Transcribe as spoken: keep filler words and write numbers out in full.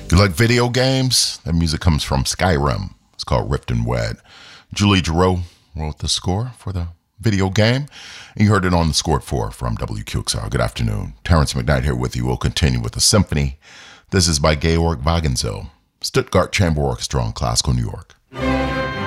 You like video games? That music comes from Skyrim. It's called Rift and Wed. Julie Giroux wrote the score for the video game, and you heard it on the Score at four from W Q X R. Good afternoon. Terrence McKnight here with you. We'll continue with the symphony. This is by Georg Wagenzel, Stuttgart Chamber Orchestra in Classical New York.